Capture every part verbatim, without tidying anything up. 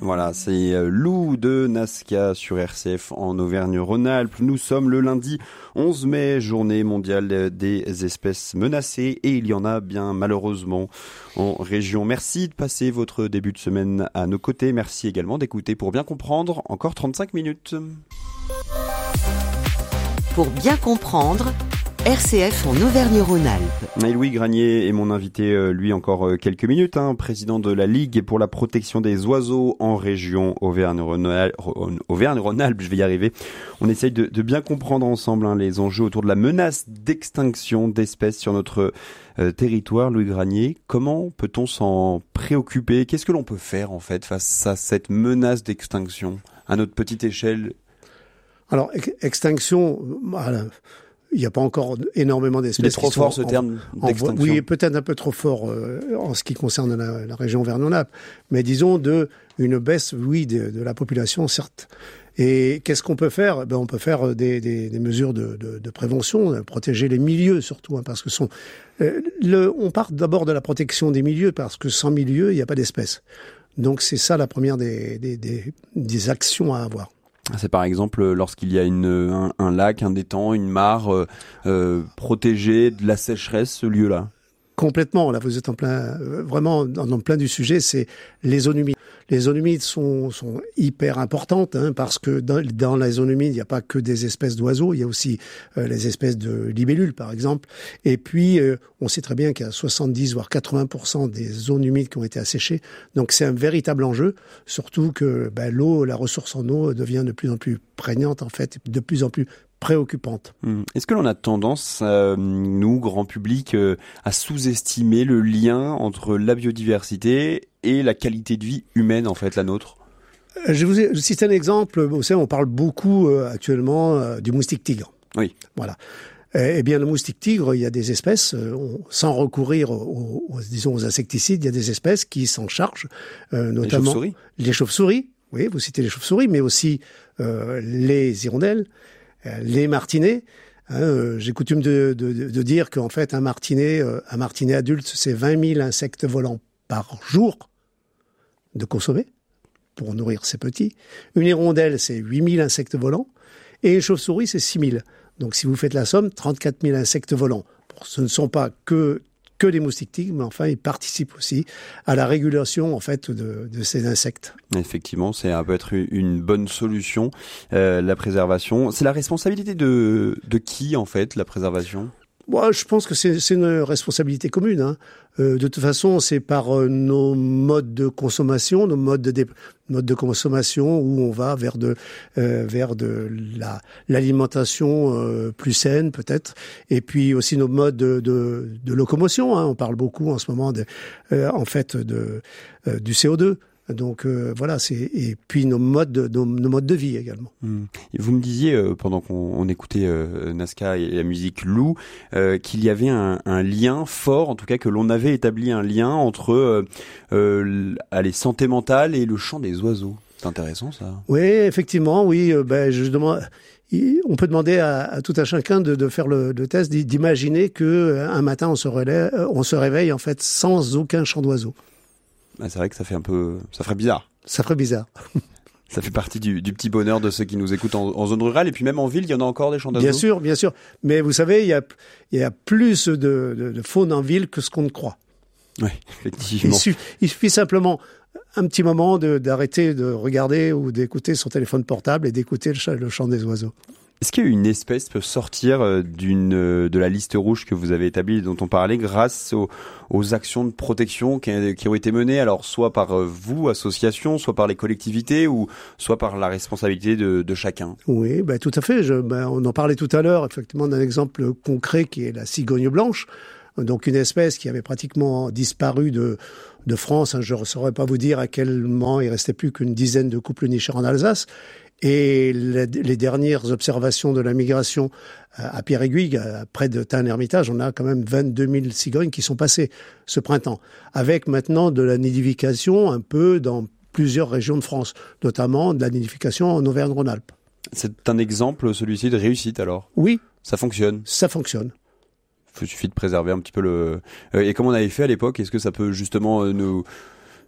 Voilà, c'est Lou de Nazca sur R C F en Auvergne-Rhône-Alpes. Nous sommes le lundi onze mai, journée mondiale des espèces menacées, et il y en a bien malheureusement en région. Merci de passer votre début de semaine à nos côtés. Merci également d'écouter Pour bien comprendre, encore trente-cinq minutes. Pour bien comprendre, R C F en Auvergne-Rhône-Alpes. Et Louis Granier est mon invité, lui encore quelques minutes, hein, président de la Ligue pour la protection des oiseaux en région Auvergne-Rhône-Alpes. Auvergne-Rhône-Alpes, je vais y arriver. On essaye de, de bien comprendre ensemble hein, les enjeux autour de la menace d'extinction d'espèces sur notre euh, territoire. Louis Granier, comment peut-on s'en préoccuper ? Qu'est-ce que l'on peut faire en fait face à cette menace d'extinction à notre petite échelle ? Alors, ex- extinction... Voilà. Il n'y a pas encore énormément d'espèces. Il est trop qui fort sont ce en, terme en, d'extinction. Oui, peut-être un peu trop fort euh, en ce qui concerne la, la région Auvergne-Rhône-Alpes. Mais disons de une baisse, oui, de, de la population, certes. Et qu'est-ce qu'on peut faire ? Ben, on peut faire des, des, des mesures de, de, de prévention, protéger les milieux surtout, hein, parce que sont. Euh, le, on part d'abord de la protection des milieux, parce que sans milieu, il n'y a pas d'espèces. Donc c'est ça la première des, des, des, des actions à avoir. C'est par exemple lorsqu'il y a une, un, un lac, un étang, une mare euh, euh, protégée de la sécheresse, ce lieu-là. Complètement. Là, vous êtes en plein, vraiment en, en plein du sujet. C'est les zones humides. Les zones humides sont, sont hyper importantes hein, parce que dans, dans la zone humide, il n'y a pas que des espèces d'oiseaux, il y a aussi euh, les espèces de libellules, par exemple. Et puis, euh, on sait très bien qu'il y a soixante-dix voire quatre-vingts pour cent des zones humides qui ont été asséchées. Donc, c'est un véritable enjeu, surtout que ben, l'eau, la ressource en eau devient de plus en plus prégnante, en fait, de plus en plus préoccupante. Est-ce que l'on a tendance, euh, nous, grand public, euh, à sous-estimer le lien entre la biodiversité et la qualité de vie humaine, en fait, la nôtre ? Je vous ai je cite un exemple. Vous savez, on parle beaucoup euh, actuellement euh, du moustique tigre. Oui. Voilà. Eh bien, le moustique tigre, il y a des espèces, euh, on, sans recourir aux, aux, disons, aux insecticides, il y a des espèces qui s'en chargent, euh, notamment les chauves-souris. Les chauves-souris, oui, vous citez les chauves-souris, mais aussi euh, les hirondelles, euh, les martinets. Hein, euh, j'ai coutume de, de, de dire qu'en fait, un martinet, euh, un martinet adulte, c'est vingt mille insectes volants par jour de consommer pour nourrir ses petits. Une hirondelle, c'est huit mille insectes volants. Et une chauve-souris, c'est six mille. Donc, si vous faites la somme, trente-quatre mille insectes volants. Bon, ce ne sont pas que, que les moustiques tigres, mais enfin, ils participent aussi à la régulation, en fait, de, de ces insectes. Effectivement, ça peut être une bonne solution, euh, la préservation. C'est la responsabilité de, de qui, en fait, la préservation ? Moi, je pense que c'est, c'est une responsabilité commune. Hein. Euh, de toute façon, c'est par euh, nos modes de consommation, nos modes de, dé... modes de consommation où on va vers de euh, vers de la l'alimentation euh, plus saine peut-être, et puis aussi nos modes de, de, de locomotion. Hein. On parle beaucoup en ce moment de euh, en fait de euh, du C O deux. Donc euh, voilà, c'est et puis nos modes de, nos, nos modes de vie également. Mmh. Vous me disiez euh, pendant qu'on on écoutait euh, Nazca et la musique Lou euh, qu'il y avait un, un lien fort, en tout cas que l'on avait établi un lien entre euh, euh, allez, santé mentale et le chant des oiseaux. C'est intéressant ça. Oui, effectivement, oui. Euh, ben je demande. On peut demander à, à tout un chacun de, de faire le, le test, d'imaginer que un matin on se relève, on se réveille en fait sans aucun chant d'oiseau. Ah, c'est vrai que ça fait un peu, ça ferait bizarre. Ça ferait bizarre. Ça fait partie du, du petit bonheur de ceux qui nous écoutent en, en zone rurale, et puis même en ville, il y en a encore des chants d'oiseaux. Bien sûr, bien sûr. Mais vous savez, il y a, il y a plus de, de, de faune en ville que ce qu'on ne croit. Oui, effectivement. Il suffit, il suffit simplement un petit moment de, d'arrêter de regarder ou d'écouter son téléphone portable et d'écouter le, ch- le chant des oiseaux. Est-ce qu'une espèce peut sortir d'une, de la liste rouge que vous avez établie, dont on parlait, grâce aux, aux actions de protection qui, qui ont été menées, alors soit par vous, association, soit par les collectivités, ou soit par la responsabilité de, de chacun ? Oui, ben, tout à fait. Je, ben, on en parlait tout à l'heure, effectivement, d'un exemple concret qui est la cigogne blanche. Donc une espèce qui avait pratiquement disparu de, de France. Je ne saurais pas vous dire à quel moment il restait plus qu'une dizaine de couples nicheurs en Alsace. Et les, les dernières observations de la migration à Pierre-Aiguille, près de Tain-l'Hermitage, on a quand même vingt-deux mille cigognes qui sont passées ce printemps, avec maintenant de la nidification un peu dans plusieurs régions de France, notamment de la nidification en Auvergne-Rhône-Alpes. C'est un exemple, celui-ci, de réussite alors ? Oui. Ça fonctionne ? Ça fonctionne. Il suffit de préserver un petit peu le... Et comme on avait fait à l'époque, est-ce que ça peut justement nous...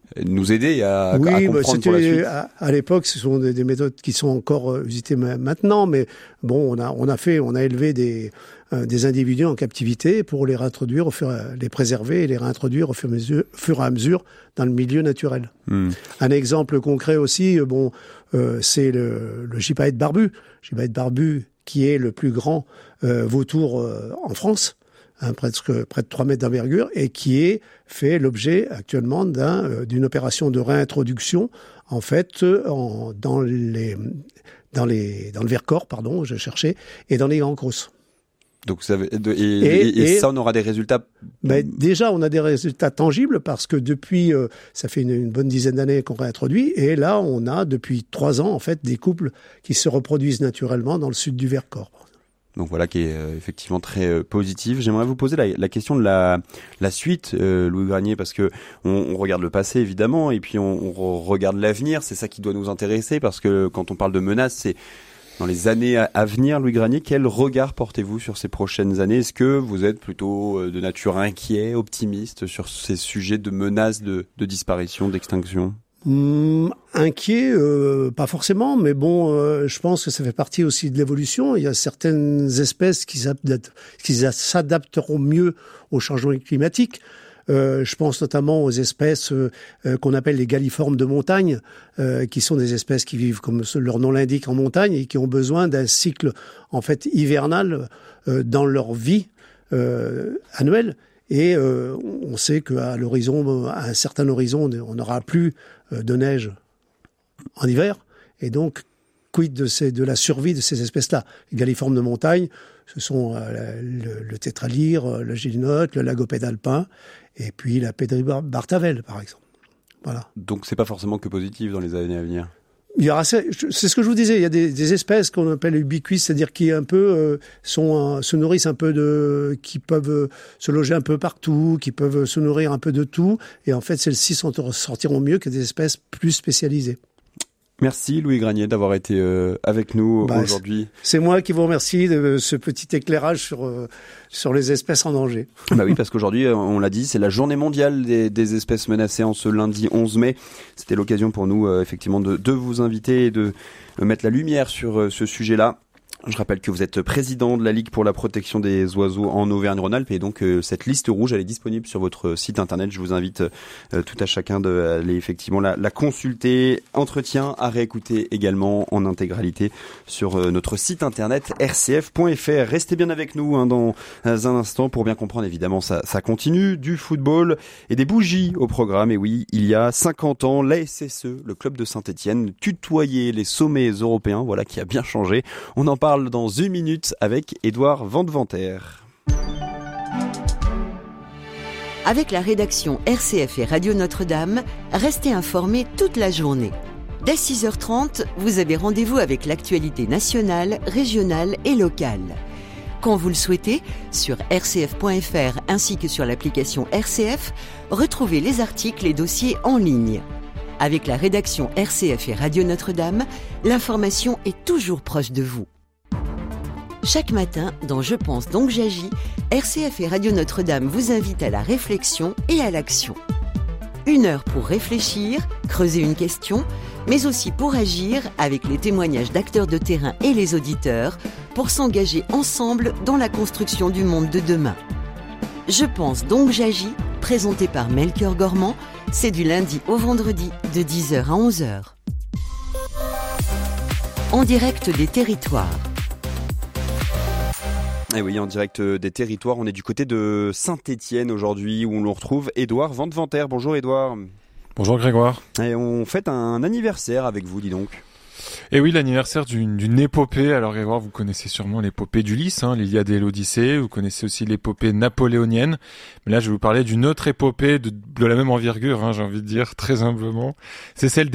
nous aider à, oui, à bah, comprendre pour la suite. À, à l'époque, ce sont des, des méthodes qui sont encore euh, usitées maintenant, mais bon, on a on a fait, on a élevé des euh, des individus en captivité pour les réintroduire, au fur, les préserver et les réintroduire au fur et à mesure, fur et à mesure dans le milieu naturel. Hmm. Un exemple concret aussi, bon, euh, c'est le, le gypaète barbu, gypaète barbu qui est le plus grand euh, vautour euh, en France. Hein, presque près de trois mètres d'envergure, et qui est fait l'objet actuellement d'un, euh, d'une opération de réintroduction, en fait, en, dans les, dans les, dans le Vercors, pardon, je cherchais, et dans les grands crosses. Donc ça, et, et, et, et ça, on aura des résultats. Ben, déjà, on a des résultats tangibles parce que depuis, euh, ça fait une, une bonne dizaine d'années qu'on réintroduit, et là, on a depuis trois ans, en fait, des couples qui se reproduisent naturellement dans le sud du Vercors. Donc voilà, qui est euh, effectivement très euh, positif. J'aimerais vous poser la, la question de la, la suite, euh, Louis Granier, parce que on, on regarde le passé évidemment, et puis on, on regarde l'avenir. C'est ça qui doit nous intéresser, parce que quand on parle de menaces, c'est dans les années à, à venir. Louis Granier, quel regard portez-vous sur ces prochaines années ? Est-ce que vous êtes plutôt euh, de nature inquiet, optimiste sur ces sujets de menaces, de, de disparition, d'extinction ? Hum, inquiet, euh, pas forcément, mais bon, euh, je pense que ça fait partie aussi de l'évolution. Il y a certaines espèces qui s'adaptent, qui s'adapteront mieux au changement climatique. Euh, je pense notamment aux espèces euh, qu'on appelle les galliformes de montagne, euh, qui sont des espèces qui vivent, comme leur nom l'indique, en montagne et qui ont besoin d'un cycle en fait hivernal euh, dans leur vie euh, annuelle. Et euh, on sait qu'à l'horizon, à un certain horizon, on n'aura plus de neige en hiver. Et donc, quid de, ces, de la survie de ces espèces-là ? Les galliformes de montagne, ce sont euh, le, le tétralyre, le gélinote, le lagopède alpin, et puis la pédribartavelle, par exemple. Voilà. Donc, c'est pas forcément que positif dans les années à venir. Il y aura, c'est ce que je vous disais, il y a des, des espèces qu'on appelle ubiquistes, c'est-à-dire qui un peu euh, sont, euh, se nourrissent un peu de, qui peuvent euh, se loger un peu partout, qui peuvent se nourrir un peu de tout, et en fait celles-ci sortiront mieux que des espèces plus spécialisées. Merci Louis Granier d'avoir été euh, avec nous bah, aujourd'hui. C'est moi qui vous remercie de ce petit éclairage sur euh, sur les espèces en danger. Bah oui, parce qu'aujourd'hui, on l'a dit, c'est la journée mondiale des, des espèces menacées en ce lundi onze mai. C'était l'occasion pour nous euh, effectivement de, de vous inviter et de mettre la lumière sur euh, ce sujet-là. Je rappelle que vous êtes président de la Ligue pour la protection des oiseaux en Auvergne-Rhône-Alpes, et donc euh, cette liste rouge, elle est disponible sur votre site internet. Je vous invite euh, tout à chacun d'aller effectivement la, la consulter. Entretien à réécouter également en intégralité sur euh, notre site internet r c f point f r. Restez bien avec nous hein, dans un instant pour bien comprendre. Évidemment, ça, ça continue, du football et des bougies au programme. Et oui, il y a cinquante ans, l'A S S E, le club de Saint-Étienne, tutoyait les sommets européens. Voilà qui a bien changé. On en parle dans une minute avec Édouard Vandeventer. Avec la rédaction R C F et Radio Notre-Dame, restez informés toute la journée. Dès six heures trente, vous avez rendez-vous avec l'actualité nationale, régionale et locale. Quand vous le souhaitez, sur r c f point f r ainsi que sur l'application R C F, retrouvez les articles et dossiers en ligne. Avec la rédaction R C F et Radio Notre-Dame, l'information est toujours proche de vous. Chaque matin, dans Je pense donc j'agis, R C F et Radio Notre-Dame vous invitent à la réflexion et à l'action. Une heure pour réfléchir, creuser une question, mais aussi pour agir avec les témoignages d'acteurs de terrain et les auditeurs, pour s'engager ensemble dans la construction du monde de demain. Je pense donc j'agis, présenté par Melchior Gormand, c'est du lundi au vendredi de dix heures à onze heures. En direct des territoires. Et oui, en direct des territoires, on est du côté de Saint-Étienne aujourd'hui, où on le retrouve Édouard Vandeventer. Bonjour Édouard. Bonjour Grégoire. Et on fête un anniversaire avec vous, dis donc. Et oui, l'anniversaire d'une, d'une épopée. Alors Grégoire, vous connaissez sûrement l'épopée d'Ulysse, hein, l'Iliade et l'Odyssée. Vous connaissez aussi l'épopée napoléonienne. Mais là, je vais vous parler d'une autre épopée de, de la même envergure, hein, j'ai envie de dire, très humblement. C'est celle des